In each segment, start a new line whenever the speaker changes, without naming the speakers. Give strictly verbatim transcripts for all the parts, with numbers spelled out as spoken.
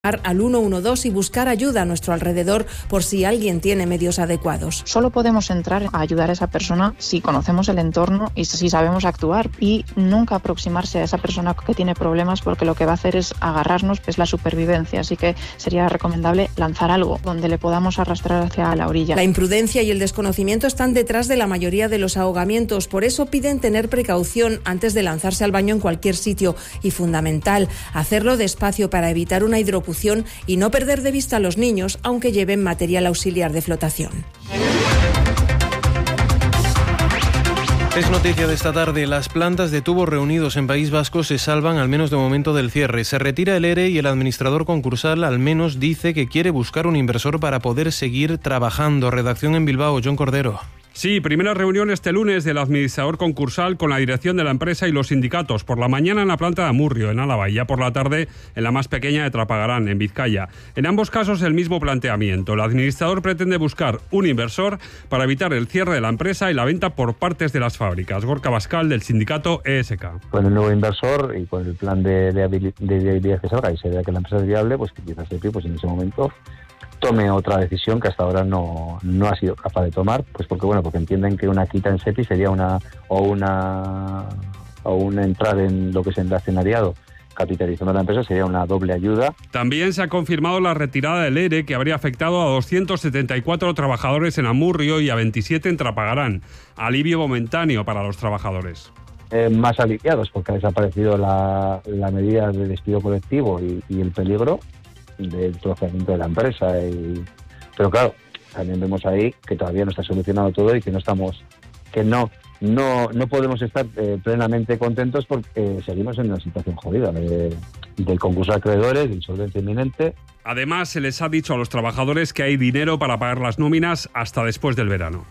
al uno uno dos y buscar ayuda a nuestro alrededor por si alguien tiene medios adecuados.
Solo podemos entrar a ayudar a esa persona si conocemos el entorno y si sabemos actuar, y nunca aproximarse a esa persona que tiene problemas, porque lo que va a hacer es agarrarnos, es la supervivencia, así que sería recomendable lanzar algo donde le podamos arrastrar hacia la orilla.
La imprudencia y el desconocimiento están detrás de la mayoría de los ahogamientos, por eso piden tener precaución antes de lanzarse al baño en cualquier sitio y, fundamental, hacerlo despacio para evitar una hidrocución y no perder de vista a los niños, aunque lleven material auxiliar de flotación.
Es noticia de esta tarde. Las plantas de tubos reunidos en País Vasco se salvan, al menos de momento, del cierre. Se retira el ERE y el administrador concursal al menos dice que quiere buscar un inversor para poder seguir trabajando. Redacción en Bilbao, John Cordero.
Sí, primera reunión este lunes del administrador concursal con la dirección de la empresa y los sindicatos. Por la mañana en la planta de Amurrio, en Álava, y ya por la tarde en la más pequeña de Trapagarán, en Vizcaya. En ambos casos el mismo planteamiento. El administrador pretende buscar un inversor para evitar el cierre de la empresa y la venta por partes de las fábricas. Gorka Bascal, del sindicato E S K.
Con el nuevo inversor y con el plan de, de, de, de viabilidad que salga y se vea que la empresa es viable, pues que quizás SEPI, pues en ese momento tome otra decisión que hasta ahora no, no ha sido capaz de tomar, pues porque bueno, porque entienden que una quita en SEPI sería una o una o una entrada en lo que es el accionariado capitalizando la empresa, sería una doble ayuda.
También se ha confirmado la retirada del ERE, que habría afectado a doscientos setenta y cuatro trabajadores en Amurrio y a veintisiete en Trapagarán. Alivio momentáneo para los trabajadores.
Eh, más aliviados porque ha desaparecido la, la medida de despido colectivo y, y el peligro del troceamiento de la empresa. Y, pero claro, también vemos ahí que todavía no está solucionado todo y que no estamos, que no no no podemos estar eh, plenamente contentos porque eh, seguimos en una situación jodida de, del concurso de acreedores, de insolvencia inminente.
Además, se les ha dicho a los trabajadores que hay dinero para pagar las nóminas hasta después del verano.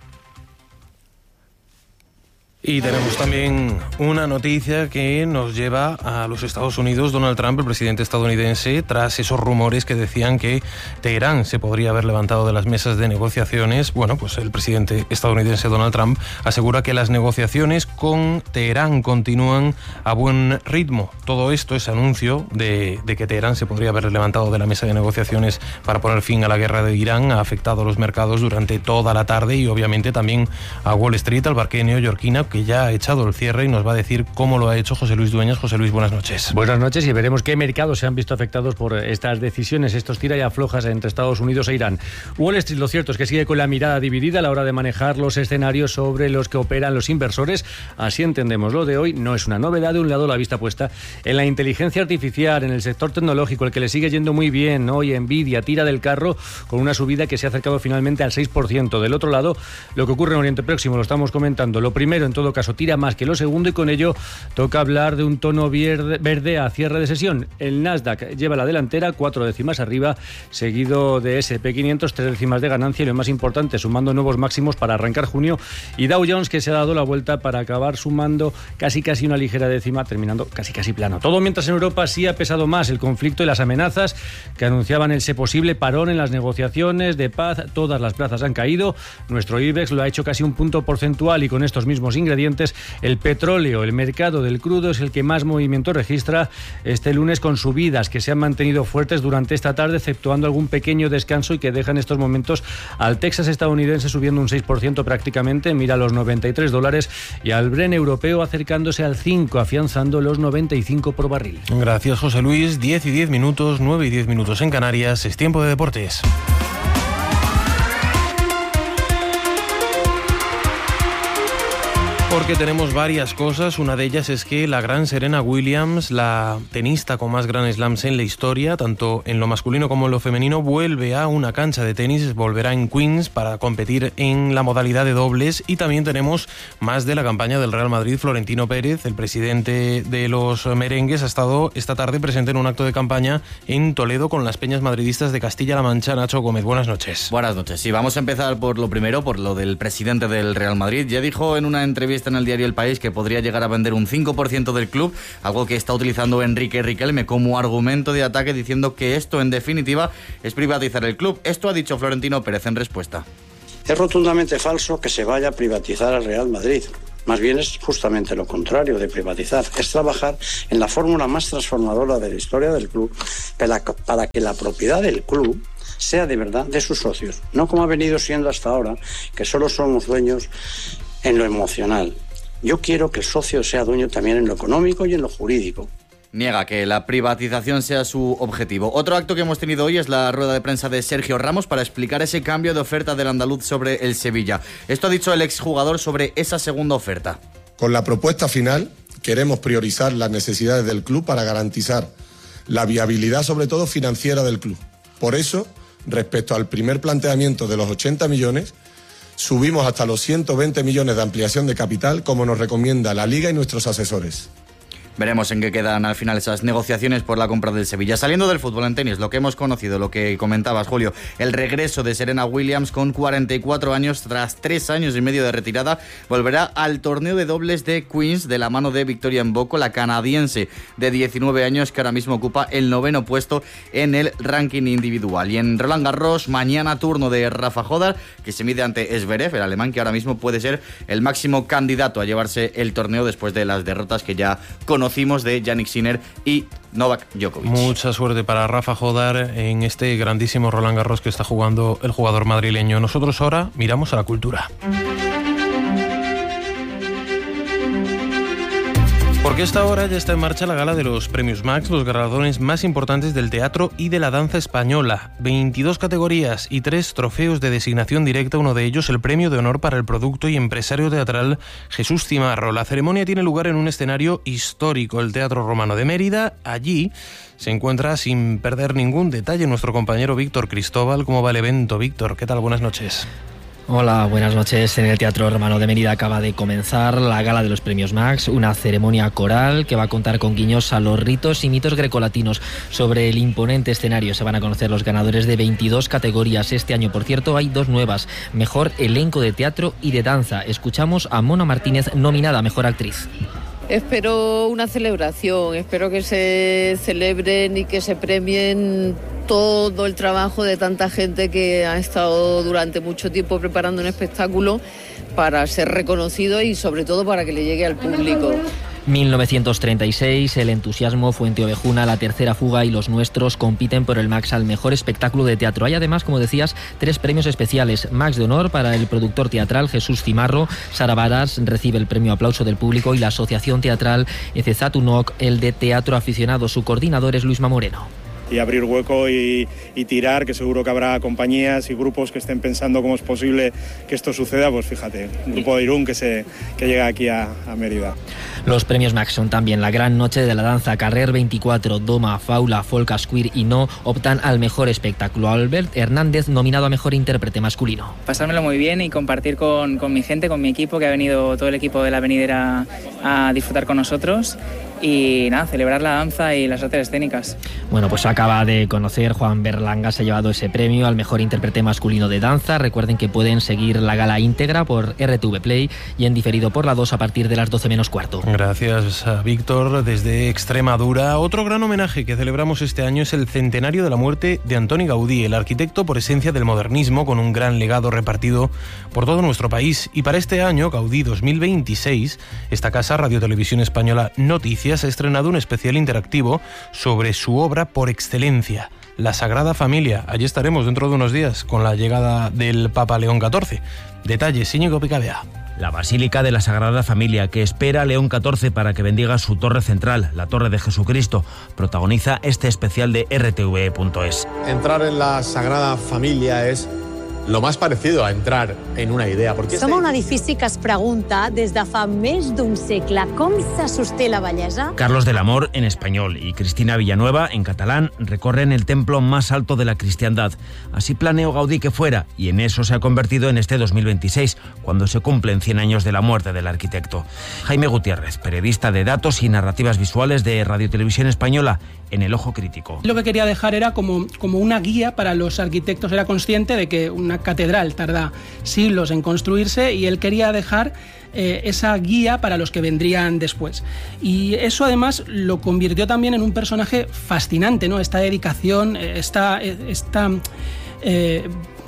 Y tenemos también una noticia que nos lleva a los Estados Unidos. Donald Trump, el presidente estadounidense, tras esos rumores que decían que Teherán se podría haber levantado de las mesas de negociaciones, bueno, pues el presidente estadounidense Donald Trump asegura que las negociaciones con Teherán continúan a buen ritmo. Todo esto, ese anuncio de, de que Teherán se podría haber levantado de la mesa de negociaciones para poner fin a la guerra de Irán, ha afectado a los mercados durante toda la tarde y obviamente también a Wall Street, al parque neoyorquino, que ya ha echado el cierre, y nos va a decir cómo lo ha hecho José Luis Dueñas. José Luis, buenas noches.
Buenas noches, y veremos qué mercados se han visto afectados por estas decisiones, estos tira y aflojas entre Estados Unidos e Irán. Wall Street, lo cierto es que sigue con la mirada dividida a la hora de manejar los escenarios sobre los que operan los inversores. Así entendemos lo de hoy. No es una novedad. De un lado, la vista puesta en la inteligencia artificial, en el sector tecnológico, el que le sigue yendo muy bien. Hoy Nvidia tira del carro con una subida que se ha acercado finalmente al seis por ciento. Del otro lado, lo que ocurre en Oriente Próximo, lo estamos comentando. Lo primero, en todo caso, tira más que lo segundo, y con ello toca hablar de un tono verde, verde a cierre de sesión. El Nasdaq lleva la delantera, cuatro décimas arriba, seguido de ese ese pe quinientos, tres décimas de ganancia, y lo más importante, sumando nuevos máximos para arrancar junio, y Dow Jones, que se ha dado la vuelta para acabar sumando casi casi una ligera décima, terminando casi casi plano. Todo mientras en Europa sí ha pesado más el conflicto y las amenazas que anunciaban ese posible parón en las negociaciones de paz. Todas las plazas han caído. Nuestro IBEX lo ha hecho casi un punto porcentual, y con estos mismos ingredientes, el petróleo, el mercado del crudo, es el que más movimiento registra este lunes, con subidas que se han mantenido fuertes durante esta tarde, exceptuando algún pequeño descanso, y que deja en estos momentos al Texas estadounidense subiendo un seis por ciento prácticamente, mira los noventa y tres dólares, y al Brent europeo acercándose al cinco, afianzando los noventa y cinco por barril.
Gracias, José Luis. diez y diez minutos, nueve y diez minutos en Canarias. Es tiempo de deportes. Porque tenemos varias cosas. Una de ellas es que la gran Serena Williams, la tenista con más Grand Slams en la historia, tanto en lo masculino como en lo femenino, vuelve a una cancha de tenis, volverá en Queens para competir en la modalidad de dobles. Y también tenemos más de la campaña del Real Madrid. Florentino Pérez, el presidente de los merengues, ha estado esta tarde presente en un acto de campaña en Toledo con las peñas madridistas de Castilla-La Mancha. Nacho Gómez, buenas noches.
Buenas noches. Sí, vamos a empezar por lo primero, por lo del presidente del Real Madrid. Ya dijo en una entrevista en el diario El País que podría llegar a vender un cinco por ciento del club, algo que está utilizando Enrique Riquelme como argumento de ataque, diciendo que esto en definitiva es privatizar el club. Esto ha dicho Florentino Pérez en respuesta.
Es rotundamente falso que se vaya a privatizar al Real Madrid. Más bien es justamente lo contrario de privatizar, es trabajar en la fórmula más transformadora de la historia del club para, para que la propiedad del club sea de verdad de sus socios, no como ha venido siendo hasta ahora, que solo somos dueños en lo emocional. Yo quiero que el socio sea dueño también en lo económico y en lo jurídico.
Niega que la privatización sea su objetivo. Otro acto que hemos tenido hoy es la rueda de prensa de Sergio Ramos para explicar ese cambio de oferta del andaluz sobre el Sevilla. Esto ha dicho el exjugador sobre esa segunda oferta.
Con la propuesta final queremos priorizar las necesidades del club para garantizar la viabilidad, sobre todo financiera, del club. Por eso, respecto al primer planteamiento de los ochenta millones, subimos hasta los ciento veinte millones de ampliación de capital, como nos recomienda la Liga y nuestros asesores.
Veremos en qué quedan al final esas negociaciones por la compra del Sevilla. Saliendo del fútbol en tenis, lo que hemos conocido, lo que comentabas, Julio, el regreso de Serena Williams con cuarenta y cuatro años, tras tres años y medio de retirada, volverá al torneo de dobles de Queens de la mano de Victoria Mboko, la canadiense de diecinueve años que ahora mismo ocupa el noveno puesto en el ranking individual. Y en Roland Garros, mañana turno de Rafa Jodar, que se mide ante Zverev, el alemán que ahora mismo puede ser el máximo candidato a llevarse el torneo después de las derrotas que ya conocimos conocimos de Jannik Sinner y Novak Djokovic.
Mucha suerte para Rafa Jodar en este grandísimo Roland Garros que está jugando el jugador madrileño. Nosotros ahora miramos a la cultura. Porque a esta hora ya está en marcha la gala de los Premios Max, los galardones más importantes del teatro y de la danza española. veintidós categorías y tres trofeos de designación directa, uno de ellos el premio de honor para el producto y empresario teatral Jesús Cimarro. La ceremonia tiene lugar en un escenario histórico, el Teatro Romano de Mérida. Allí se encuentra, sin perder ningún detalle, nuestro compañero Víctor Cristóbal. ¿Cómo va el evento, Víctor? ¿Qué tal? Buenas noches.
Hola, buenas noches. En el Teatro Romano de Mérida acaba de comenzar la gala de los Premios Max, una ceremonia coral que va a contar con guiños a los ritos y mitos grecolatinos. Sobre el imponente escenario se van a conocer los ganadores de veintidós categorías. Este año, por cierto, hay dos nuevas: mejor elenco de teatro y de danza. Escuchamos a Mona Martínez, nominada a mejor actriz.
Espero una celebración, espero que se celebren y que se premien todo el trabajo de tanta gente que ha estado durante mucho tiempo preparando un espectáculo para ser reconocido y sobre todo para que le llegue al público.
mil novecientos treinta y seis, El entusiasmo, Fuenteovejuna, La tercera fuga y Los nuestros compiten por el Max al mejor espectáculo de teatro. Hay además, como decías, tres premios especiales. Max de honor para el productor teatral Jesús Cimarro. Sara Varas recibe el premio aplauso del público y la asociación teatral Ecezatunok, el de teatro aficionado. Su coordinador es Luisma Moreno.
Y abrir hueco y, y tirar, que seguro que habrá compañías y grupos que estén pensando cómo es posible que esto suceda. Pues fíjate, un grupo de Irún que, se, que llega aquí a, a Mérida.
Los premios Max son también la gran noche de la danza. Carrer veinticuatro, Doma, Faula, Folkas Queer y No optan al mejor espectáculo. Albert Hernández, nominado a mejor intérprete masculino.
Pasármelo muy bien y compartir con, con mi gente, con mi equipo, que ha venido todo el equipo de La Venidera a disfrutar con nosotros. Y nada, celebrar la danza y las artes escénicas.
Bueno, pues acaba de conocer, Juan Berlanga se ha llevado ese premio al mejor intérprete masculino de danza. Recuerden que pueden seguir la gala íntegra por R T V Play y en diferido por la dos a partir de las doce menos cuarto.
Gracias a Víctor desde Extremadura. Otro gran homenaje que celebramos este año es el centenario de la muerte de Antoni Gaudí, el arquitecto por esencia del modernismo, con un gran legado repartido por todo nuestro país. Y para este año, Gaudí dos mil veintiséis, esta casa, Radio Televisión Española Noticias, ha estrenado un especial interactivo sobre su obra por excelencia, la Sagrada Familia. Allí estaremos dentro de unos días con la llegada del Papa León catorce. Detalles, Íñigo Picabea.
La Basílica de la Sagrada Familia, que espera a León catorce para que bendiga su torre central, la Torre de Jesucristo, protagoniza este especial de R T V punto es.
Entrar en la Sagrada Familia es lo más parecido a entrar en una idea. Porque
Som a un edifici que es pregunta des de fa més d'un segle com se sosté la bellesa.
Carlos del Amor en español y Cristina Villanueva en catalán recorren el templo más alto de la cristiandad. Así planeó Gaudí que fuera y en eso se ha convertido en este dos mil veintiséis, cuando se cumplen cien años de la muerte del arquitecto. Jaime Gutiérrez, periodista de datos y narrativas visuales de Radio Televisión Española, en El Ojo Crítico.
Lo que quería dejar era como, como una guía para los arquitectos. Era consciente de que una catedral tarda siglos en construirse y él quería dejar eh, esa guía para los que vendrían después. Y eso además lo convirtió también en un personaje fascinante, ¿no? Esta dedicación, esta... esta eh,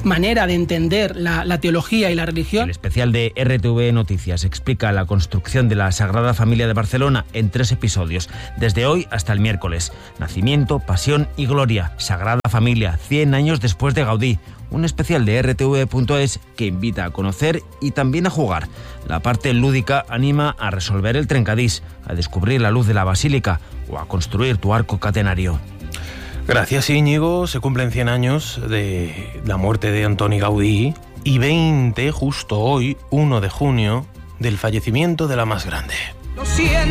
manera de entender la, la teología y la religión.
El especial de R T V Noticias explica la construcción de la Sagrada Familia de Barcelona en tres episodios, desde hoy hasta el miércoles. Nacimiento, pasión y gloria. Sagrada Familia, cien años después de Gaudí. Un especial de R T V punto es que invita a conocer y también a jugar. La parte lúdica anima a resolver el trencadís, a descubrir la luz de la basílica o a construir tu arco catenario.
Gracias, Íñigo. Se cumplen cien años de la muerte de Antoni Gaudí y veinte, justo hoy, uno de junio, del fallecimiento de la más grande.
Lo siento.